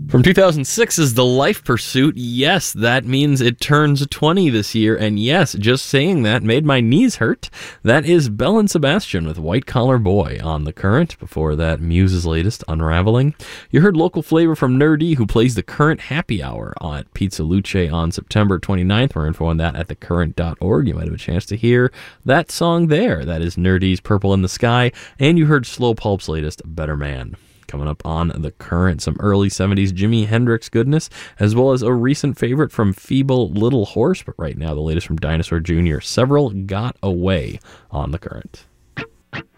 From 2006 is The Life Pursuit. Yes, that means it turns 20 this year. And yes, just saying that made my knees hurt. That is Belle and Sebastian with White Collar Boy on The Current. Before that, Muse's latest, Unraveling. You heard local flavor from Nerdy, who plays The Current Happy Hour at Pizza Luce on September 29th. More info on that at thecurrent.org. You might have a chance to hear that song there. That is Nerdy's Purple in the Sky. And you heard Slow Pulp's latest, Better Man. Coming up on The Current, some early 70s Jimi Hendrix goodness, as well as a recent favorite from Feeble Little Horse, but right now the latest from Dinosaur Jr., Several Got Away on The Current.